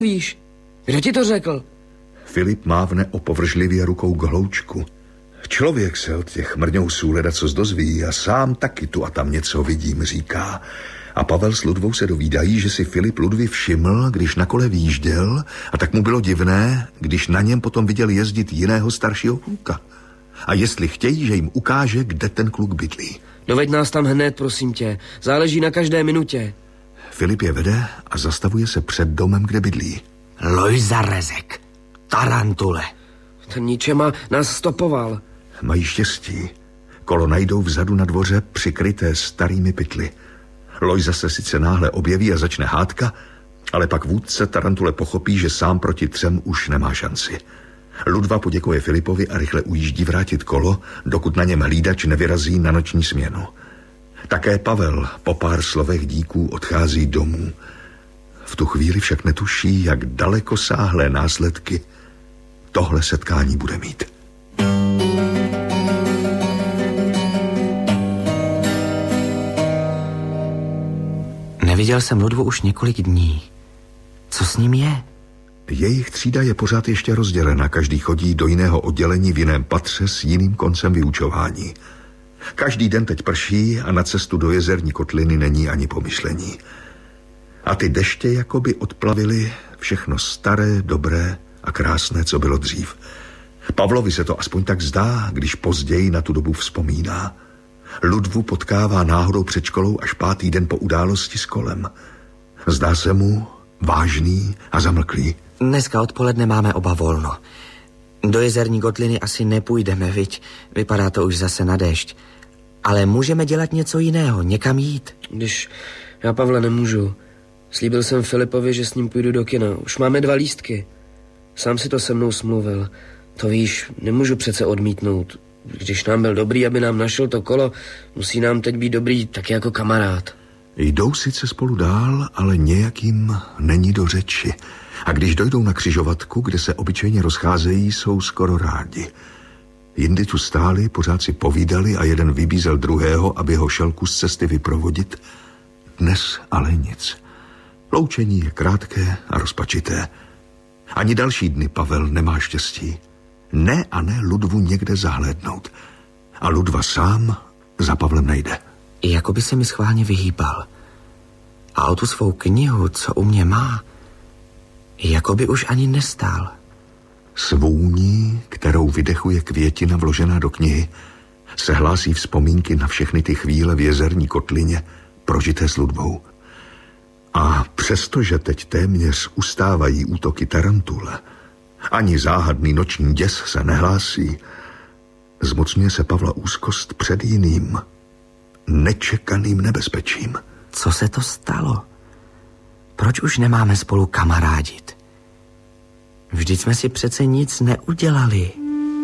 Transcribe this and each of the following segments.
víš? Kdo ti to řekl? Filip mávne opovržlivě rukou k hloučku. Člověk se od těch mrňousů ledacos dozví a sám taky tu a tam něco vidím, říká. A Pavel s Ludvou se dovídají, že si Filip Ludvi všiml, když na kole výjížděl, a tak mu bylo divné, když na něm potom viděl jezdit jiného staršího kluka. A jestli chtějí, že jim ukáže, kde ten kluk bydlí. Doveď nás tam hned, prosím tě. Záleží na každé minutě. Filip je vede a zastavuje se před domem, kde bydlí. Lojza Rezek. Tarantule. Ten ničema nás stopoval. Mají štěstí. Kolo najdou vzadu na dvoře přikryté starými pytly. Lojza se sice náhle objeví a začne hádka, ale pak vůdce Tarantule pochopí, že sám proti třem už nemá šanci. Ludva poděkuje Filipovi a rychle ujíždí vrátit kolo, dokud na něm hlídač nevyrazí na noční směnu. Také Pavel po pár slovech díků odchází domů. V tu chvíli však netuší, jak dalekosáhlé následky tohle setkání bude mít. Neviděl jsem Ludvu už několik dní. Co s ním je? Jejich třída je pořád ještě rozdělena. Každý chodí do jiného oddělení v jiném patře s jiným koncem vyučování. Každý den teď prší a na cestu do Jezerní kotliny není ani pomyšlení. A ty deště jakoby odplavily všechno staré, dobré a krásné, co bylo dřív. Pavlovi se to aspoň tak zdá, když později na tu dobu vzpomíná. Ludvu potkává náhodou před školou až 5. den po události s kolem. Zdá se mu vážný a zamlklý. Dneska odpoledne máme oba volno. Do Jezerní kotliny asi nepůjdeme, viď? Vypadá to už zase na déšť. Ale můžeme dělat něco jiného, někam jít. Když já, Pavle, nemůžu. Slíbil jsem Filipovi, že s ním půjdu do kina. Už máme 2 lístky. Sám si to se mnou smluvil. To víš, nemůžu přece odmítnout. Když nám byl dobrý, aby nám našel to kolo, musí nám teď být dobrý taky jako kamarád. Jdou sice spolu dál, ale nějak jim není do řeči. A když dojdou na křižovatku, kde se obyčejně rozcházejí, jsou skoro rádi. Jindy tu stáli, pořád si povídali a jeden vybízel druhého, aby ho šel kus cesty vyprovodit. Dnes ale nic. Loučení je krátké a rozpačité. Ani další dny Pavel nemá štěstí. Ne a ne Ludvu někde zahlédnout. A Ludva sám za Pavlem nejde. Jako by se mi schválně vyhýbal. A o tu svou knihu, co u mě má, jako by už ani nestál. S vůní, kterou vydechuje květina vložená do knihy, se hlásí vzpomínky na všechny ty chvíle v Jezerní kotlině, prožité s Ludvou. A přestože teď téměř ustávají útoky tarantule, ani záhadný noční děs se nehlásí, zmocňuje se Pavla úzkost před jiným, nečekaným nebezpečím. Co se to stalo? Proč už nemáme spolu kamarádit? Vždyť jsme si přece nic neudělali.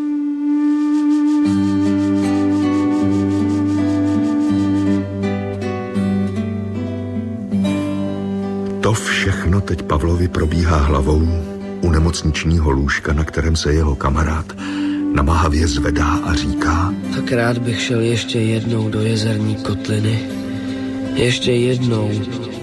To všechno teď Pavlovi probíhá hlavou u nemocničního lůžka, na kterém se jeho kamarád namáhavě zvedá a říká: Tak rád bych šel ještě jednou do Jezerní kotliny. Ještě jednou.